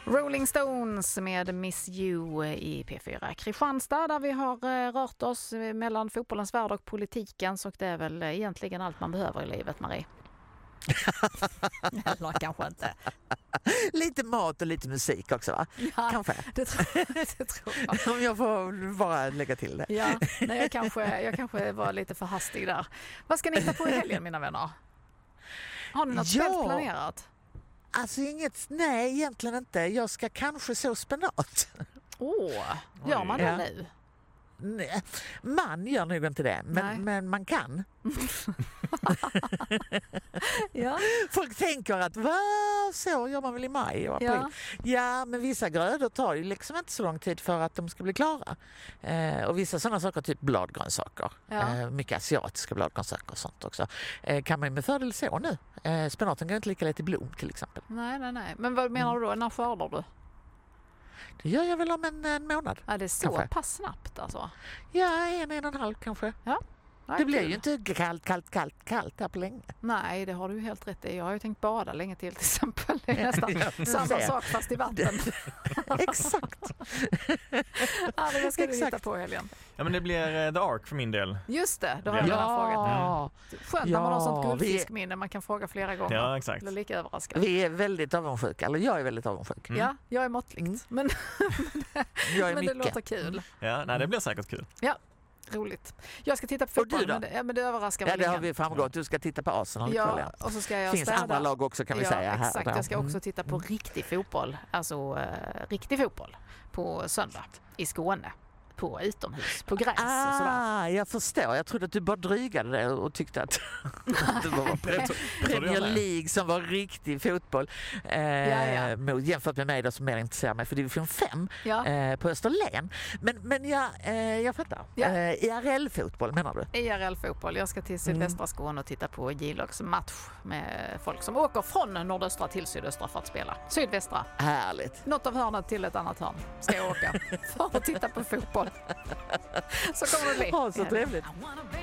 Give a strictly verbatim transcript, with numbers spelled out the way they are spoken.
Rolling Stones med Miss You i P fyra Kristianstad, där vi har rört oss mellan fotbollens värld och politiken, så det är väl egentligen allt man behöver i livet, Marie. Eller kanske inte. Lite mat och lite musik också, va? Ja, kanske. Det tror, det tror jag. Om jag får bara lägga till det. Ja, nej, jag, kanske, jag kanske var lite för hastig där. Vad ska ni hitta på i helgen, mina vänner? Har ni något Ja. speciellt planerat? Alltså inget, nej egentligen inte. Jag ska kanske så spenat. Åh, oh, gör man det ja. nu? Nej, man gör nog inte det, men, men man kan. Ja. Folk tänker att vad så gör man väl i maj och april. Ja. ja, men vissa grödor tar ju liksom inte så lång tid för att de ska bli klara. Eh, och vissa sådana saker, typ bladgrönsaker, ja. eh, mycket asiatiska bladgrönsaker och sånt också, eh, kan man ju med fördel så nu. Eh, spenaten går inte lika lätt i blom till exempel. Nej, nej, nej. Men vad menar du då? När skördar du? Det gör jag väl om en, en månad. Ja, det är så kanske. Pass snabbt alltså. Ja, en, en och en halv kanske. Ja. Nej, det blir kul. ju inte kallt, kallt, kallt, kallt här på länge. Nej, det har du helt rätt i. Jag har ju tänkt bada länge till till exempel. Det är nästan ja, samma ser. sak fast i vatten. Exakt. Ja, det ska du hitta på helgen. Ja, men det blir uh, The Ark för min del. Just det, då har jag ja. redan frågat. Skönt ja, när man har sånt guldfiskminne. Man kan fråga flera gånger. Ja, exakt. Eller lika överraskad. Vi är väldigt avundsjuka. Eller jag är väldigt avundsjuk. Mm. Ja, jag är måttligt. Mm. Men, jag är men det mycket. låter kul. Ja, nej, det blir säkert kul. Ja. Roligt. Jag ska titta på fotboll, men det, ja, men det överraskar ja, väl det har ingen. vi framgått. Du ska titta på Arsenal. Ja, och så ska jag finns städa. andra lag också kan vi ja, säga. Här exakt. Jag ska också titta på riktig fotboll. Alltså uh, riktig fotboll på söndag i Skåne. På utomhus, på gräs ah, och sådär. Jag förstår. Jag trodde att du bara drygade det och tyckte att det var Premier League som var riktig fotboll. Eh, ja, ja. Jämfört med mig då, som mer intresserar mig för division fem ja. eh, på Österlen. Men, men jag, eh, jag fattar. Ja. Eh, I R L-fotboll menar du? I R L-fotboll. Jag ska till sydvästra Skåne och titta på J-lags match med folk som åker från nordöstra till sydöstra för att spela. Sydvästra. Härligt. Något av hörnet till ett annat hörn ska jag åka för att titta på fotboll. Så kommer det bli. Ja, så trevligt.